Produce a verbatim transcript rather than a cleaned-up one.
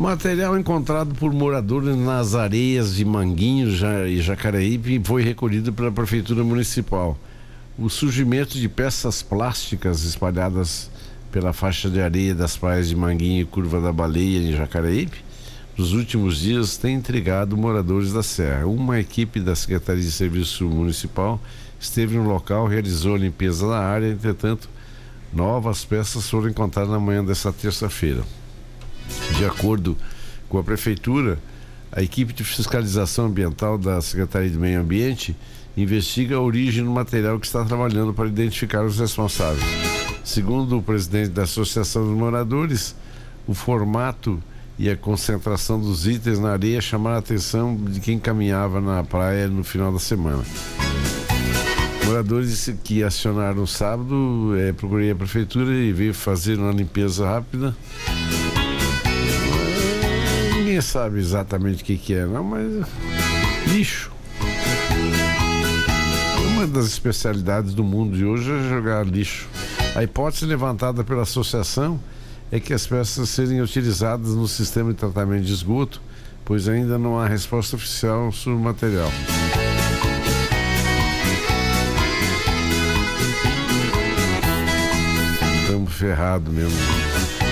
Material encontrado por moradores nas areias de Manguinhos e Jacareípe foi recolhido pela Prefeitura Municipal. O surgimento de peças plásticas espalhadas pela faixa de areia das praias de Manguinho e Curva da Baleia em Jacareípe nos últimos dias tem intrigado moradores da Serra. Uma equipe da Secretaria de Serviço Municipal esteve no local, realizou a limpeza da área. Entretanto, novas peças foram encontradas na manhã desta terça-feira. De acordo com a Prefeitura, a equipe de fiscalização ambiental da Secretaria de Meio Ambiente investiga a origem do material que está trabalhando para identificar os responsáveis. Segundo o presidente da Associação dos Moradores, o formato e a concentração dos itens na areia chamaram a atenção de quem caminhava na praia no final da semana. Moradores que acionaram no sábado, é, procurei a Prefeitura e veio fazer uma limpeza rápida. Ninguém sabe exatamente o que, que é, não, mas lixo. Uma das especialidades do mundo de hoje é jogar lixo. A hipótese levantada pela associação é que as peças serem utilizadas no sistema de tratamento de esgoto, pois ainda não há resposta oficial sobre o material. Estamos ferrados mesmo.